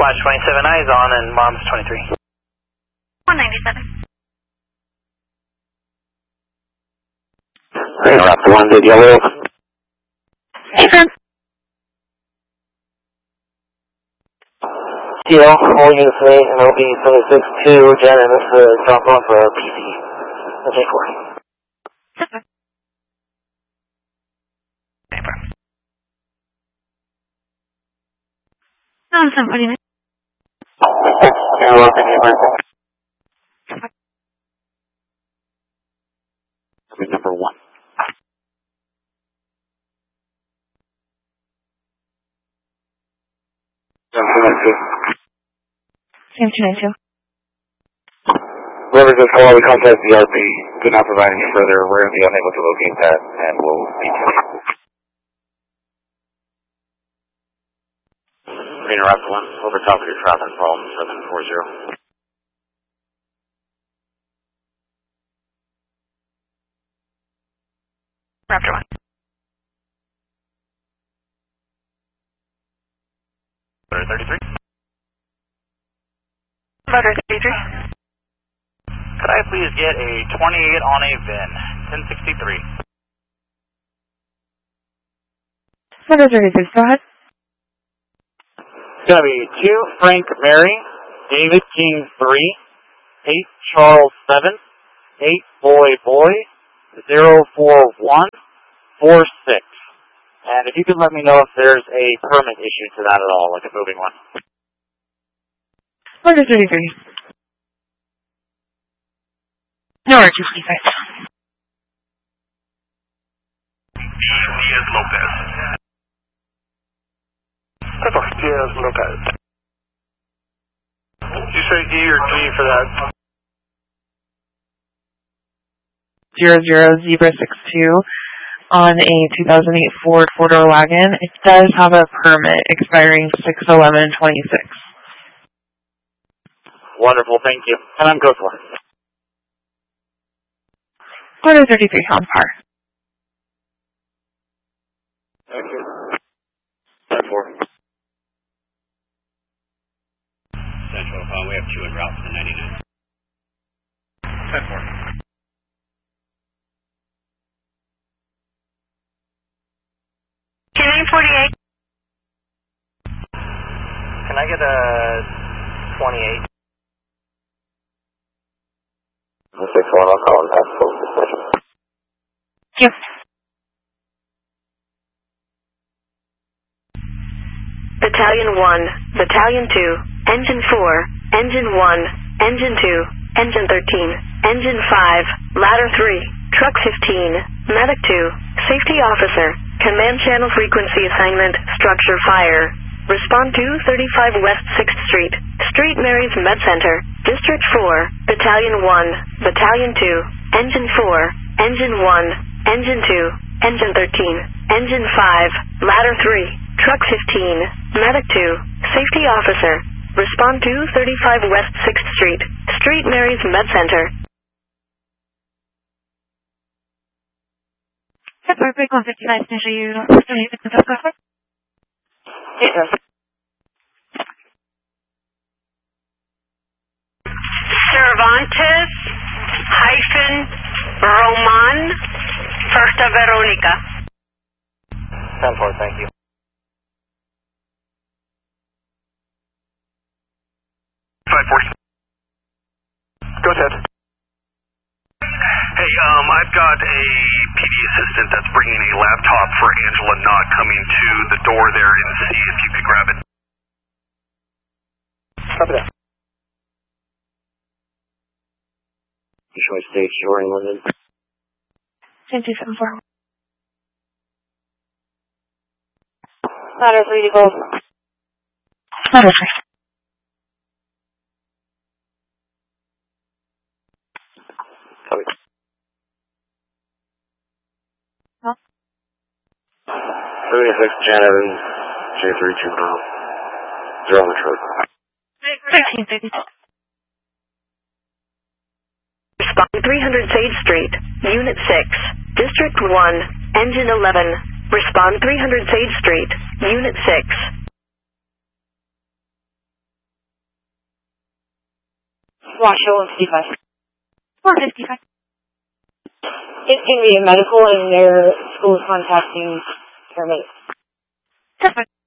Watch 27 eyes on and mom's 23. 197. Interrupt 1, did yellow. Hey, friend. TL, all units today, MLB 762, Janet, this is drop off PC. Okay, cool. No, I'm somebody. You're welcome, you're welcome. Number 1. Same 292. Whoever just called, we contact the RP. Could not provide any further. We're going to be unable to locate that, and we'll detail it. Interrupt 1, over top of your traffic problem, 740. Raptor 1. Motor 33. Motor 33. Could I please get a 28 on a VIN? 1063. Motor 36, go ahead. It's going to be 2 Frank Mary, David King 3, 8 Charles 7, 8 Boy Boy, 041 46. And if you could let me know if there's a permit issue to that at all, like a moving one. Motor 33. No, 245. Diaz Lopez. Diaz Lopez. Did you say E or G for that? 00 Zebra 62 on a 2008 Ford 4-door wagon. It does have a permit expiring 6/11/26. Wonderful, thank you. And I'm good for it. Motor 33 on par. Thank you. 10-4. Central, we have 2 en route to the 99. 10-4. Can 48. Can I get a 28? 6-1, I'll call and pass full suspension. Yep. Battalion 1, Battalion 2, Engine 4, Engine 1, Engine 2, Engine 13, Engine 5, Ladder 3, Truck 15, Medic 2, Safety Officer, Command Channel Frequency Assignment, Structure Fire. Respond to 35 West 6th Street, Street Mary's Med Center, District 4, Battalion 1, Battalion 2, Engine 4, Engine 1, Engine 2, Engine 13, Engine 5, Ladder 3, Truck 15, Medic 2, Safety Officer. Respond to 35 West 6th Street, Street Mary's Med Center. Perfect 159, initially you don't have to leave it. Cervantes Roman Firsta Veronica. 10-4, thank you. Go ahead. Hey, I've got a PD assistant that's bringing a laptop for Angela Knott coming to the door there and see if you could grab it. Copy that. Detroit State, Shore, London. 10274. Ladder 3 to gold. Ladder 3. Copy. Huh? 76 Jan Evans, J32 now. 0 on the truck. 1332. Respond 300 Sage Street, Unit 6, District 1, Engine 11. Respond 300 Sage Street, Unit 6. Washoe 155. 455. It's going to be a medical and their school is contacting paramedics. That's fine.